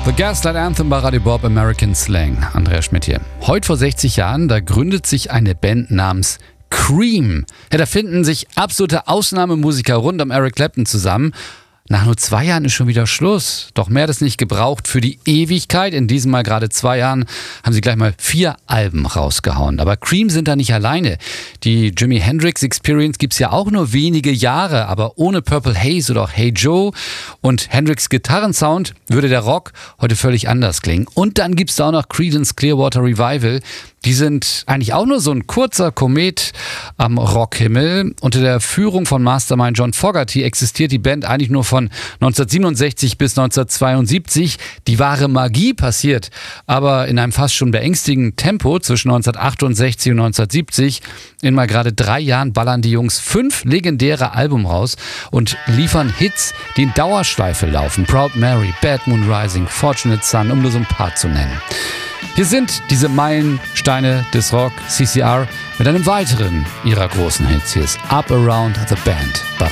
The Gaslight Anthem bei Radio Bob American Slang. Andreas Schmidt hier. Heute vor 60 Jahren, da gründet sich eine Band namens Cream. Ja, da finden sich absolute Ausnahmemusiker rund um Eric Clapton zusammen. Nach nur 2 Jahren ist schon wieder Schluss. Doch mehr hat es nicht gebraucht für die Ewigkeit. In diesem Mal gerade 2 Jahren haben sie gleich mal 4 Alben rausgehauen. Aber Cream sind da nicht alleine. Die Jimi Hendrix Experience gibt's ja auch nur wenige Jahre. Aber ohne Purple Haze oder auch Hey Joe und Hendrix Gitarrensound würde der Rock heute völlig anders klingen. Und dann gibt's da auch noch Creedence Clearwater Revival. Die sind eigentlich auch nur so ein kurzer Komet am Rockhimmel. Unter der Führung von Mastermind John Fogerty existiert die Band eigentlich nur von 1967 bis 1972. Die wahre Magie passiert aber in einem fast schon beängstigenden Tempo zwischen 1968 und 1970. In mal gerade 3 Jahren ballern die Jungs 5 legendäre Alben raus und liefern Hits, die in Dauerschleife laufen. Proud Mary, Bad Moon Rising, Fortunate Son, um nur so ein paar zu nennen. Hier sind diese Meilensteine des Rock, CCR, mit einem weiteren ihrer großen Hits. Hier ist Up Around the Band bei